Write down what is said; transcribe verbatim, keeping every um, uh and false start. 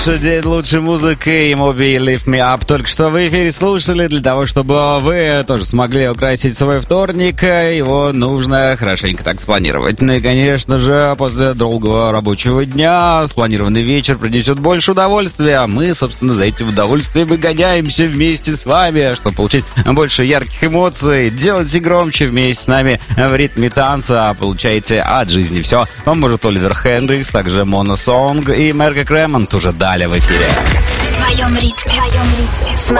День лучшей музыки и Моби Lift Me Up только что в эфире слушали. Для того, чтобы вы тоже смогли украсить свой вторник, его нужно хорошенько так спланировать. Ну и, конечно же, после долгого рабочего дня спланированный вечер принесет больше удовольствия. Мы, собственно, за этим удовольствием и гоняемся вместе с вами, чтобы получить больше ярких эмоций. Делайте громче вместе с нами в ритме танца. Получаете от жизни все. Вам может Оливер Хендрикс, также Мона Сонг и Мерка Кремонт уже далее в эфире. В твоем ритме. В твоем ритме. С